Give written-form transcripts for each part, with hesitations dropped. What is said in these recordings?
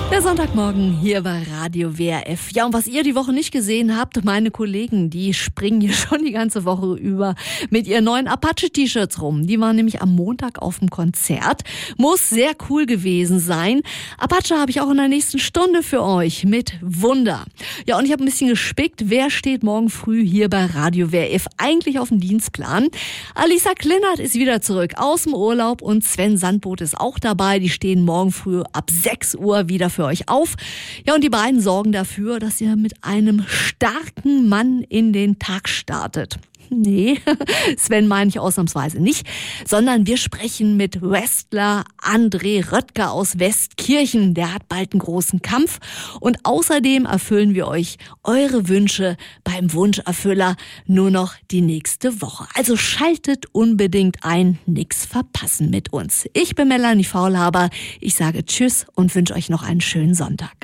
Der Sonntagmorgen hier bei Radio WRF. Ja, und was ihr die Woche nicht gesehen habt, meine Kollegen, die springen hier schon die ganze Woche über mit ihren neuen Apache-T-Shirts rum. Die waren nämlich am Montag auf dem Konzert. Muss sehr cool gewesen sein. Apache habe ich auch in der nächsten Stunde für euch mit Wunder. Ja, und ich habe ein bisschen gespickt, wer steht morgen früh hier bei Radio WRF eigentlich auf dem Dienstplan. Alisa Klinert ist wieder zurück aus dem Urlaub und Sven Sandboth ist auch dabei. Die stehen morgen früh ab 6 Uhr wieder für euch auf. Ja, und die beiden sorgen dafür, dass ihr mit einem starken Mann in den Tag startet. Nee, Sven meine ich ausnahmsweise nicht, sondern wir sprechen mit Wrestler André Röttger aus Westkirchen. Der hat bald einen großen Kampf und außerdem erfüllen wir euch eure Wünsche beim Wunscherfüller nur noch die nächste Woche. Also schaltet unbedingt ein, nix verpassen mit uns. Ich bin Melanie Faulhaber, ich sage Tschüss und wünsche euch noch einen schönen Sonntag.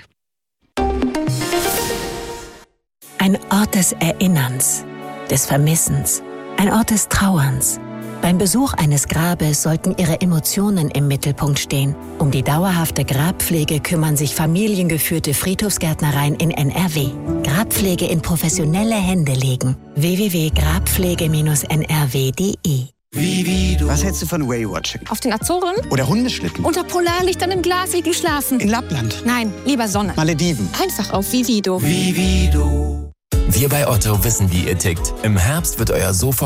Ein Ort des Erinnerns, des Vermissens, ein Ort des Trauerns. Beim Besuch eines Grabes sollten Ihre Emotionen im Mittelpunkt stehen. Um die dauerhafte Grabpflege kümmern sich familiengeführte Friedhofsgärtnereien in NRW. Grabpflege in professionelle Hände legen. www.grabpflege-nrw.de. Was hältst du von Whale-Watching? Auf den Azoren? Oder Hundeschlitten? Unter Polarlichtern im Glasigel schlafen? In Lappland? Nein, lieber Sonne. Malediven? Einfach auf Vivido. Wir bei Otto wissen, wie ihr tickt. Im Herbst wird euer Sofa